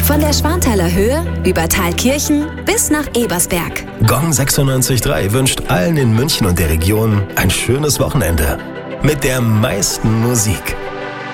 Von der Schwanthaler Höhe über Thalkirchen bis nach Ebersberg. Gong 96.3 wünscht allen in München und der Region ein schönes Wochenende. Mit der meisten Musik.